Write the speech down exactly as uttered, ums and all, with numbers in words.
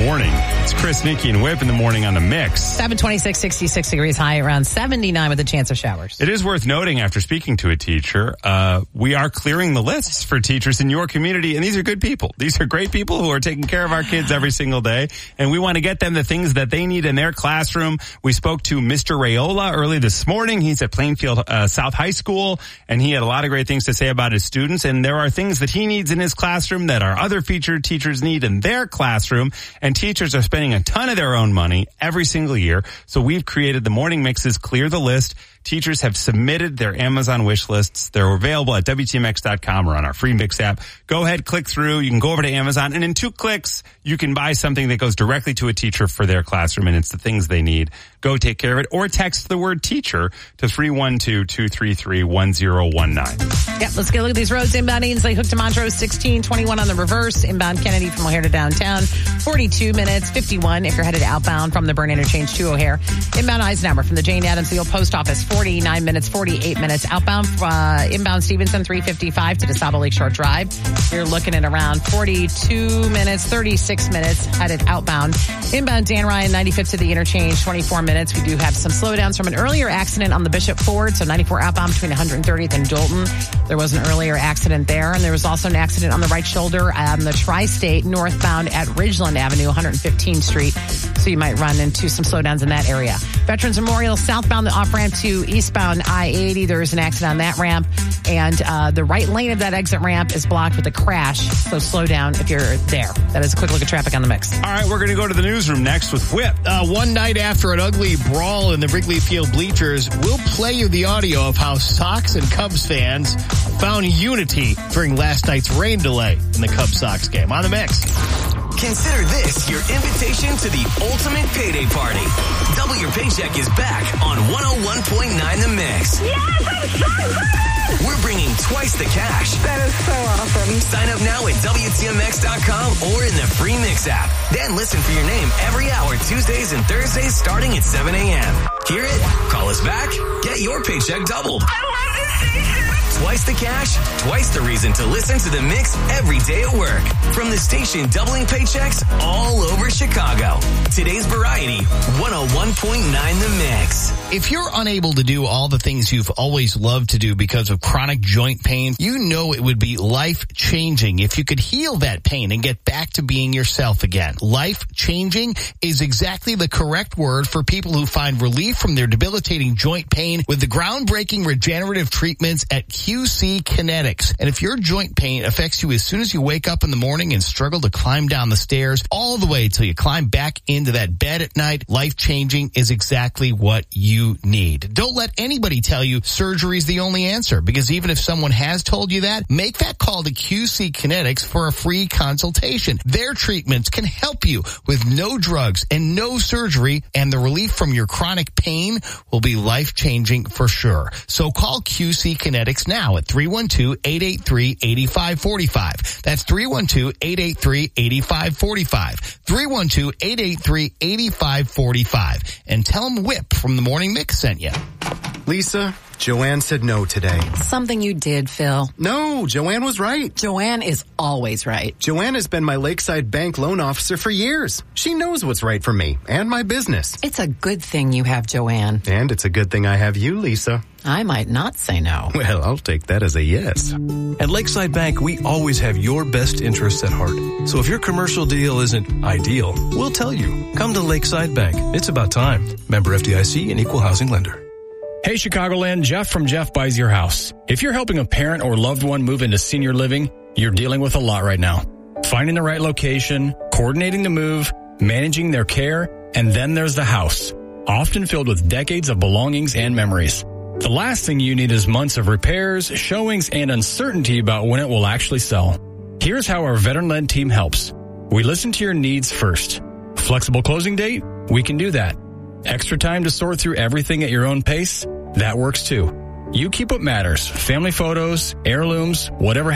morning. It's Chris, Nikki, and Whip in the morning on the Mix. seven twenty-six, sixty-six degrees high, around seventy-nine with a chance of showers. It is worth noting after speaking to a teacher, uh, we are clearing the lists for teachers in your community, and these are good people. These are great people who are taking care of our kids every single day, and we want to get them the things that they need in their classroom. We spoke to Mister Rayola early this morning. He's at Plainfield uh, South High School, and he had a lot of great things to say about his students, and there are things that he needs in his classroom that our other featured teachers need in their classroom, and teachers are spending a ton of their own money every single year. So we've created the Morning Mix's Clear the List. Teachers have submitted their Amazon wish lists. They're available at W T M X dot com or on our free Mix app. Go ahead, click through. You can go over to Amazon, and in two clicks, you can buy something that goes directly to a teacher for their classroom, and it's the things they need. Go take care of it, or text the word teacher to three one two, two three three, one zero one nine. Yep, let's get a look at these roads. Inbound Ainsley, Hook to Montrose, sixteen twenty-one on the reverse. Inbound Kennedy from O'Hare to downtown, forty-two minutes, fifty-one if you're headed outbound from the Burn Interchange to O'Hare. Inbound Eisenhower from the Jane Addams the old post office, forty-nine minutes, forty-eight minutes. Outbound, uh, inbound Stevenson, three fifty-five to DeSable Lakeshore Drive. You're looking at around forty-two minutes, thirty-six minutes headed outbound. Inbound Dan Ryan, ninety-fifth to the interchange, twenty-four minutes. We do have some slowdowns from an earlier accident on the Bishop Ford, so ninety-four outbound between one hundred thirtieth and Dalton. There was an earlier accident there, and there was also an accident on the right shoulder on the Tri-State northbound at Ridgeland Avenue, one hundred fifteenth Street. So you might run into some slowdowns in that area. Veterans Memorial southbound, the off-ramp to eastbound I eighty. There is an accident on that ramp, and uh, the right lane of that exit ramp is blocked with a crash, so slow down if you're there. That is a quick look at traffic on the Mix. All right, we're going to go to the newsroom next with Whip. Uh, one night after an ugly brawl in the Wrigley Field bleachers, we'll play you the audio of how Sox and Cubs fans found unity during last night's rain delay in the Cubs-Sox game. On the Mix. Consider this your invitation to the ultimate payday party. Double your paycheck is back on one oh one point nine The Mix. Yes, I'm so excited! We're bringing twice the cash. That is so awesome. Sign up now at W T M X dot com or in the free Mix app. Then listen for your name every hour, Tuesdays and Thursdays starting at seven a.m. Hear it? Call us back. Get your paycheck doubled. I love this station. Twice the cash, twice the reason to listen to The Mix every day at work. From the station doubling paychecks all over Chicago. Today's variety, one oh one point nine The Mix. If you're unable to do all the things you've always loved to do because of chronic joint pain, you know it would be life-changing if you could heal that pain and get back to being yourself again. Life-changing is exactly the correct word for people who find relief from their debilitating joint pain with the groundbreaking regenerative treatments at Q C Kinetics. And if your joint pain affects you as soon as you wake up in the morning and struggle to climb down the stairs all the way till you climb back into that bed at night, life-changing is exactly what you need. Don't let anybody tell you surgery is the only answer, because even if someone has told you that, make that call to Q C Kinetics for a free consultation. Their treatments can help you with no drugs and no surgery, and the relief from your chronic pain will be life-changing for sure. So call Q C Kinetics now at three one two, eight eight three, eight five four five. That's three one two, eight eight three, eight five four five. three one two, eight eight three, eight five four five. And tell them Whip from the Morning Mix sent you. Lisa, Joanne said no today. Something you did, Phil. No, Joanne was right. Joanne is always right. Joanne has been my Lakeside Bank loan officer for years. She knows what's right for me and my business. It's a good thing you have Joanne. And it's a good thing I have you, Lisa. I might not say no. Well, I'll take that as a yes. At Lakeside Bank, we always have your best interests at heart. So if your commercial deal isn't ideal, we'll tell you. Come to Lakeside Bank. It's about time. Member F D I C and Equal Housing Lender. Hey Chicagoland, Jeff from Jeff Buys Your House. If you're helping a parent or loved one move into senior living, you're dealing with a lot right now. Finding the right location, coordinating the move, managing their care, and then there's the house, often filled with decades of belongings and memories. The last thing you need is months of repairs, showings, and uncertainty about when it will actually sell. Here's how our veteran-led team helps. We listen to your needs first. Flexible closing date? We can do that. Extra time to sort through everything at your own pace? That works too. You keep what matters. Family photos, heirlooms, whatever